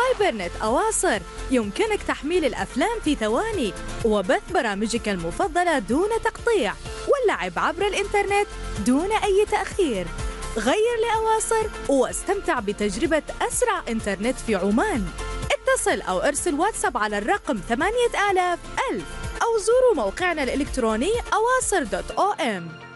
فايبر نت أواصر يمكنك تحميل الأفلام في ثواني وبث برامجك المفضلة دون تقطيع واللعب عبر الإنترنت دون أي تأخير. غير لأواصر واستمتع بتجربة أسرع إنترنت في عمان. اتصل أو ارسل واتساب على الرقم 8000 أو زوروا موقعنا الإلكتروني awaser.om.